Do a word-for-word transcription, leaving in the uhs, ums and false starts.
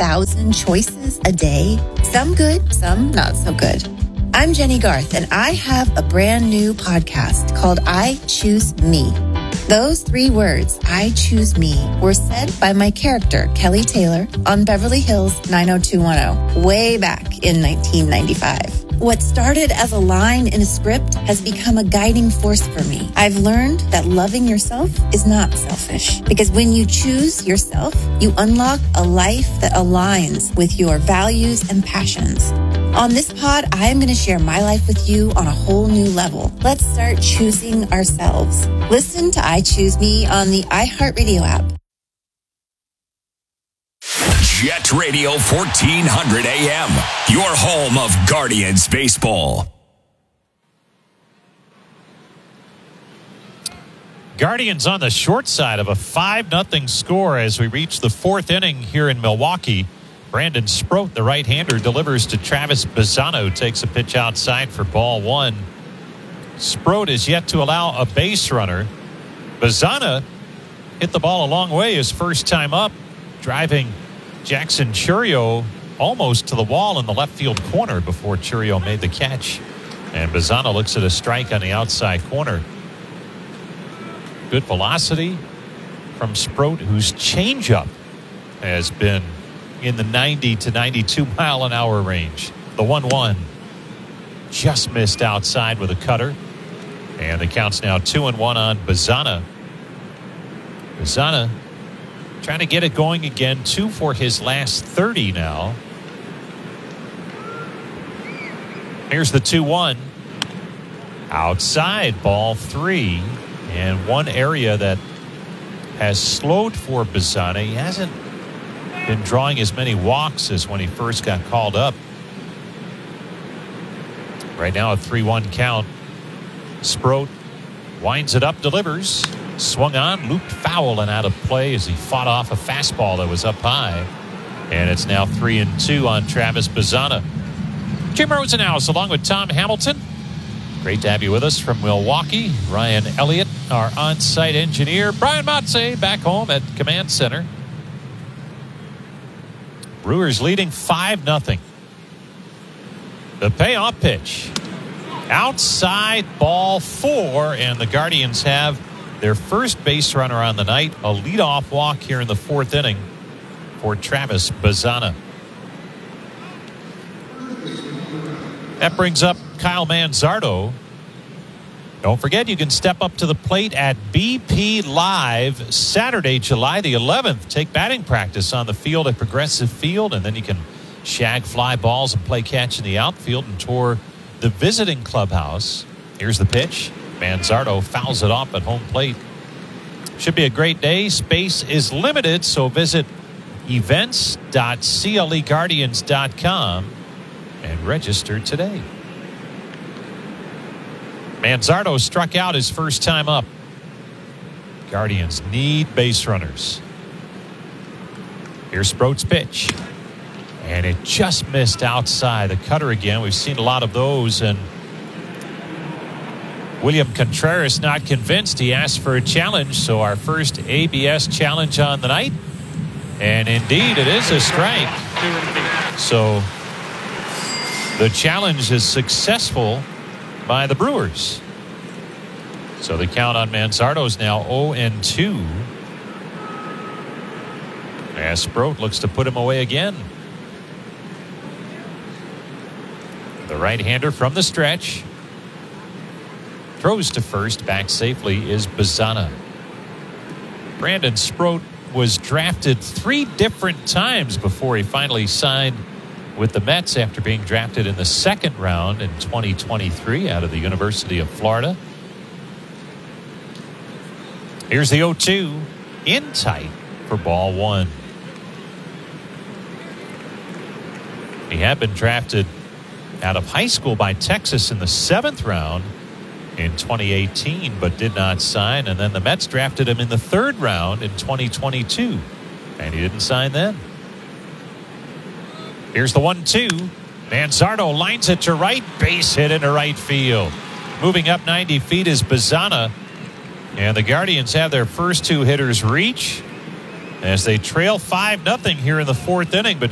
thousand choices a day. Some good, some not so good. I'm Jenny Garth, and I have a brand new podcast called I Choose Me. Those three words, I choose me, were said by my character, Kelly Taylor, on Beverly Hills nine oh two one oh, way back in nineteen ninety-five. What started as a line in a script has become a guiding force for me. I've learned that loving yourself is not selfish, because when you choose yourself, you unlock a life that aligns with your values and passions. On this pod, I am going to share my life with you on a whole new level. Let's start choosing ourselves. Listen to I Choose Me on the iHeartRadio app. Jet Radio fourteen hundred A M, your home of Guardians baseball. Guardians on the short side of a five nothing score as we reach the fourth inning here in Milwaukee. Brandon Sproat, the right-hander, delivers to Travis Bazzano, who takes a pitch outside for ball one. Sproat is yet to allow a base runner. Bazzano hit the ball a long way his first time up, driving Jackson Chourio almost to the wall in the left field corner before Chourio made the catch. And Bazzano looks at a strike on the outside corner. Good velocity from Sproat, whose changeup has been in the ninety to ninety-two mile an hour range. The one one just missed outside with a cutter. And the count's now two and one on Bazzano. Bazzano trying to get it going again. Two for his last thirty now. Here's the two one. Outside, ball three. And one area that has slowed for Bazzano. He hasn't been drawing as many walks as when he first got called up. Right now a three one count. Sproat winds it up, delivers. Swung on, looped foul and out of play as he fought off a fastball that was up high. And it's now three and two on Travis Bazzano. Jim Rosenhaus along with Tom Hamilton. Great to have you with us from Milwaukee. Ryan Elliott, our on-site engineer. Brian Matze back home at Command Center. Brewers leading five nothing. The payoff pitch. Outside, ball four, and the Guardians have their first base runner on the night, a leadoff walk here in the fourth inning for Travis Bazzano. That brings up Kyle Manzardo. Don't forget, you can step up to the plate at B P Live Saturday, July the eleventh. Take batting practice on the field at Progressive Field, and then you can shag fly balls and play catch in the outfield and tour the visiting clubhouse. Here's the pitch. Manzardo fouls it off at home plate. Should be a great day. Space is limited, so visit events dot cle guardians dot com and register today. Manzardo struck out his first time up. Guardians need base runners. Here's Sproat's pitch. And it just missed outside. The cutter again. We've seen a lot of those, and William Contreras not convinced. He asked for a challenge, so our first A B S challenge on the night. And indeed, it is a strike. So the challenge is successful by the Brewers. So the count on Manzardo is now oh and two. As Sproat looks to put him away again. The right-hander from the stretch. Throws to first, back safely is Bazzano. Brandon Sproat was drafted three different times before he finally signed with the Mets after being drafted in the second round in twenty twenty-three out of the University of Florida. Here's the oh two, in tight for ball one. He had been drafted out of high school by Texas in the seventh round in twenty eighteen, but did not sign. And then the Mets drafted him in the third round in twenty twenty-two, and he didn't sign then. Here's the one two. Manzardo lines it to right, base hit into right field. Moving up ninety feet is Bazzano. And the Guardians have their first two hitters reach as they trail five nothing here in the fourth inning. But